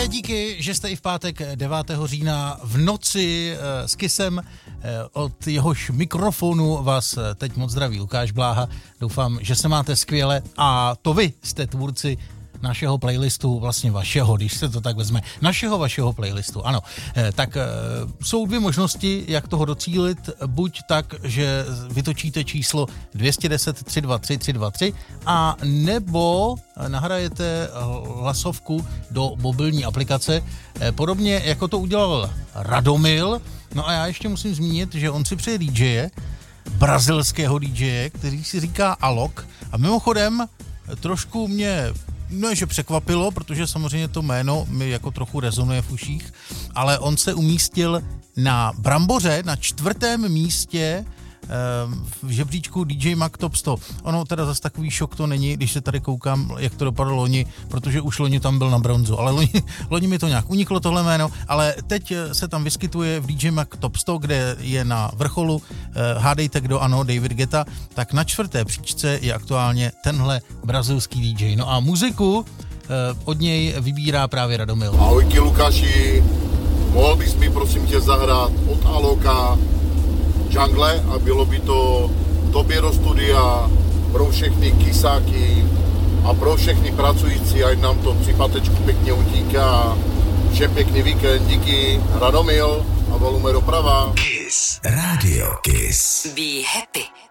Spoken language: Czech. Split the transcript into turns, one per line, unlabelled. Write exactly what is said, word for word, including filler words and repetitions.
Velké díky, že jste i v pátek devátého října v noci s Kissem. Od jehož mikrofonu vás teď moc zdraví Lukáš Bláha. Doufám, že se máte skvěle a to vy jste tvůrci našeho playlistu, vlastně vašeho, když se to tak vezme, našeho vašeho playlistu, ano. Tak jsou dvě možnosti, jak toho docílit, buď tak, že vytočíte číslo dvě jedna deset, tři dva tři, tři dva tři a nebo nahrajete hlasovku do mobilní aplikace, podobně jako to udělal Radomil. No a já ještě musím zmínit, že on si přeje didžeje, brazilského didžeje, který si říká Alok a mimochodem trošku mě no, že překvapilo, protože samozřejmě to jméno mi jako trochu rezonuje v uších, ale on se umístil na bramboře, na čtvrtém místě v žebříčku D J Mag Top sto. Ono teda zase takový šok to není, když se tady koukám, jak to dopadlo loni, protože už loni tam byl na bronzu, ale loni, loni mi to nějak uniklo tohle jméno, ale teď se tam vyskytuje v D J Mag Top sto, kde je na vrcholu, hádejte kdo, ano, David Guetta, tak na čtvrté příčce je aktuálně tenhle brazilský D J. No a muziku od něj vybírá právě Radomil.
Ahojky Lukáši, mohl bys mi prosím tě zahrát od Aloka Jungle a bylo by to tobě do studia pro všechny kysáky a pro všechny pracující, ať nám to při patečku pěkně utíká. Všem pěkný víkend, díky, Radomil a volume doprava.
Kiss, Radio Kiss.
Be happy.